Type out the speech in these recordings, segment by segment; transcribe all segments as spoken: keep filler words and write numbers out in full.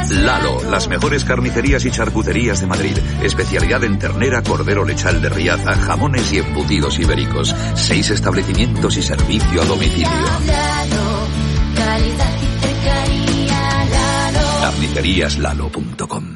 Lalo, las mejores carnicerías y charcuterías de Madrid. Especialidad en ternera, cordero lechal de Riaza, jamones y embutidos ibéricos. Seis establecimientos y servicio a domicilio. carnicerías lalo punto com.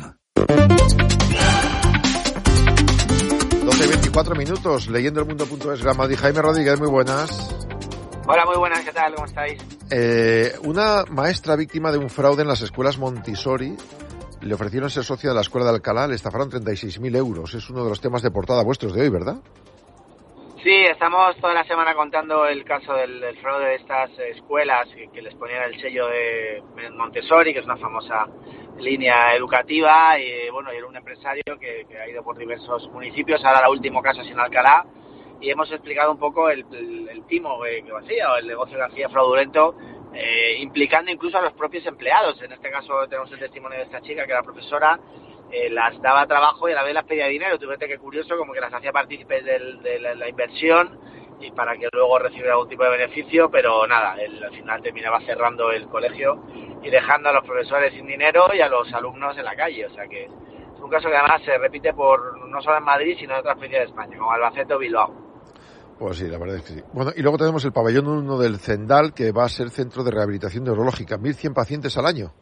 doce y veinticuatro minutos, leyendo el mundo punto es, Gran Madrid. Jaime Rodríguez, muy buenas. Hola, muy buenas, ¿qué tal? ¿Cómo estáis? Eh, una maestra víctima de un fraude en las escuelas Montessori le ofrecieron ser socia de la escuela de Alcalá, le estafaron treinta y seis mil euros. Es uno de los temas de portada vuestros de hoy, ¿verdad? Sí, estamos toda la semana contando el caso del, del fraude de estas escuelas que, que les ponían el sello de Montessori, que es una famosa línea educativa, y bueno, y era un empresario que, que ha ido por diversos municipios. Ahora el último caso es en Alcalá, y hemos explicado un poco el, el, el timo que, que hacía, o el negocio que hacía fraudulento, eh, implicando incluso a los propios empleados. En este caso tenemos el testimonio de esta chica, que era profesora, eh, las daba trabajo y a la vez las pedía dinero. Tú fíjate qué curioso, como que las hacía partícipes del, de la, la inversión, y para que luego recibiera algún tipo de beneficio, pero nada, él al final terminaba cerrando el colegio y dejando a los profesores sin dinero y a los alumnos en la calle. O sea que es un caso que además se repite por no solo en Madrid, sino en otras provincias de España, como Albacete o Bilbao. Pues sí, la verdad es que sí. Bueno, y luego tenemos el pabellón uno del Zendal, que va a ser centro de rehabilitación neurológica. mil cien pacientes al año.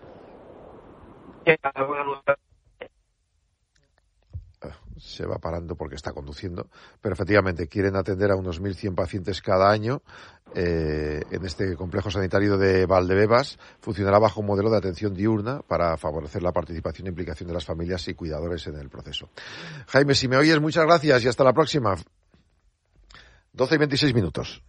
Se va parando porque está conduciendo, pero efectivamente quieren atender a unos mil cien pacientes cada año eh, en este complejo sanitario de Valdebebas. Funcionará bajo un modelo de atención diurna para favorecer la participación e implicación de las familias y cuidadores en el proceso. Jaime, si me oyes, muchas gracias y hasta la próxima. doce y veintiséis minutos.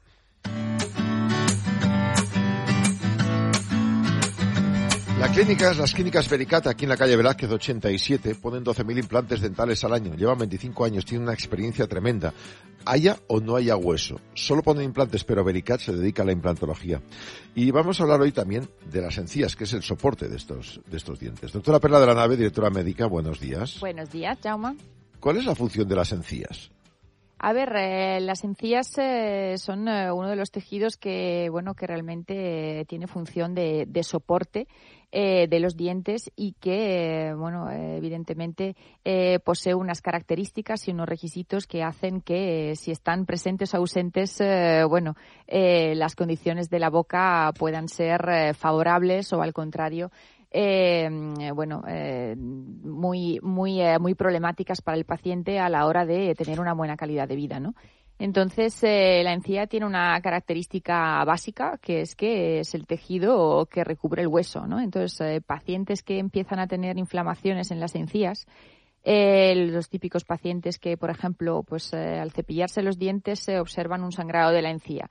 Las clínicas, las clínicas Vericat, aquí en la calle Velázquez ochenta y siete, ponen doce mil implantes dentales al año. Llevan veinticinco años, tienen una experiencia tremenda. Haya o no haya hueso. Solo ponen implantes, pero Vericat se dedica a la implantología. Y vamos a hablar hoy también de las encías, que es el soporte de estos, de estos dientes. Doctora Perla de la Nave, directora médica, buenos días. Buenos días, Jaume. ¿Cuál es la función de las encías? A ver, eh, las encías eh, son eh, uno de los tejidos que, bueno, que realmente eh, tiene función de, de soporte eh, de los dientes y que, eh, bueno, eh, evidentemente eh, posee unas características y unos requisitos que hacen que, eh, si están presentes o ausentes, eh, bueno, eh, las condiciones de la boca puedan ser eh, favorables o, al contrario, Eh, bueno, eh, muy muy eh, muy problemáticas para el paciente a la hora de tener una buena calidad de vida, ¿no? Entonces, eh, la encía tiene una característica básica, que es que es el tejido que recubre el hueso, ¿no? Entonces, eh, pacientes que empiezan a tener inflamaciones en las encías, Eh, los típicos pacientes que, por ejemplo, pues eh, al cepillarse los dientes se eh, observan un sangrado de la encía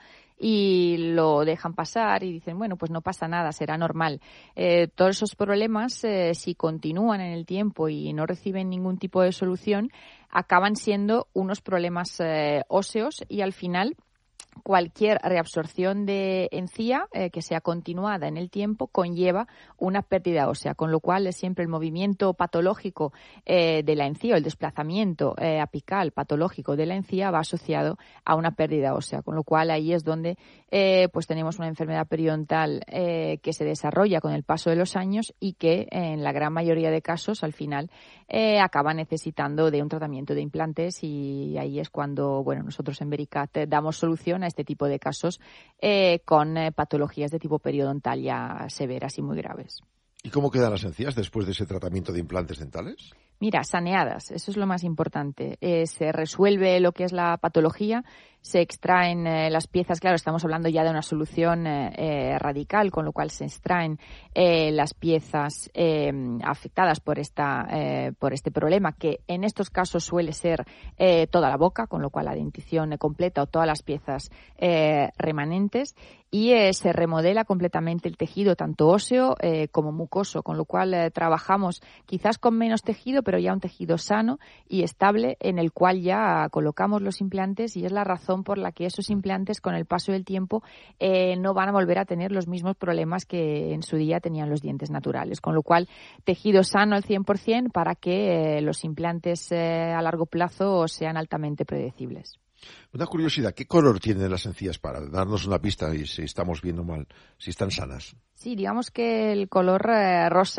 y lo dejan pasar y dicen, bueno, pues no pasa nada, será normal. Eh, todos esos problemas, eh, si continúan en el tiempo y no reciben ningún tipo de solución, acaban siendo unos problemas eh, óseos y al final cualquier reabsorción de encía eh, que sea continuada en el tiempo conlleva una pérdida ósea, con lo cual es siempre el movimiento patológico eh, de la encía, o el desplazamiento eh, apical patológico de la encía va asociado a una pérdida ósea, con lo cual ahí es donde eh, pues tenemos una enfermedad periodontal eh, que se desarrolla con el paso de los años y que eh, en la gran mayoría de casos al final eh, acaba necesitando de un tratamiento de implantes, y ahí es cuando, bueno, nosotros en Vericat damos solución a este tipo de casos eh, con eh, patologías de tipo periodontal ya severas y muy graves. ¿Y cómo quedan las encías después de ese tratamiento de implantes dentales? Mira, saneadas, eso es lo más importante. Eh, se resuelve lo que es la patología, se extraen eh, las piezas, claro, estamos hablando ya de una solución eh, eh, radical, con lo cual se extraen eh, las piezas eh, afectadas por esta eh, por este problema, que en estos casos suele ser eh, toda la boca, con lo cual la dentición completa o todas las piezas eh, remanentes, y eh, se remodela completamente el tejido, tanto óseo eh, como mucoso, con lo cual eh, trabajamos quizás con menos tejido, pero ya un tejido sano y estable en el cual ya colocamos los implantes, y es la razón por la que esos implantes con el paso del tiempo eh, no van a volver a tener los mismos problemas que en su día tenían los dientes naturales, con lo cual tejido sano al cien por ciento para que eh, los implantes eh, a largo plazo sean altamente predecibles. Una curiosidad, ¿qué color tienen las encías para darnos una pista y si estamos viendo mal, si están sanas? Sí, digamos que el color eh, rosa